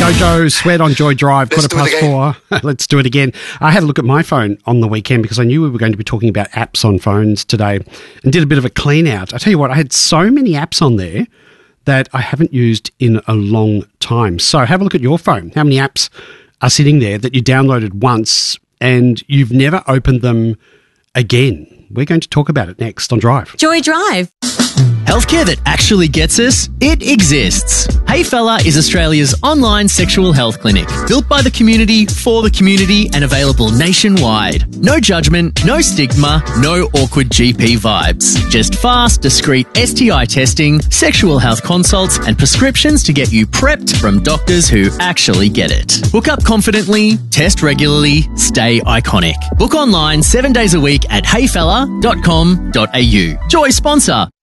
Jojo, Sweat on Joy Drive, Let's 4:15. Let's do it again. I had a look at my phone on the weekend because I knew we were going to be talking about apps on phones today and did a bit of a clean out. I tell you what, I had so many apps on there that I haven't used in a long time. So have a look at your phone. How many apps are sitting there that you downloaded once and you've never opened them again? We're going to talk about it next on Drive. Joy Drive. Healthcare that actually gets us? It exists. Hey Fella is Australia's online sexual health clinic. Built by the community, for the community, and available nationwide. No judgment, no stigma, no awkward GP vibes. Just fast, discreet STI testing, sexual health consults, and prescriptions to get you prepped from doctors who actually get it. Book up confidently, test regularly, stay iconic. Book online 7 days a week at heyfella.com.au. Joy sponsor.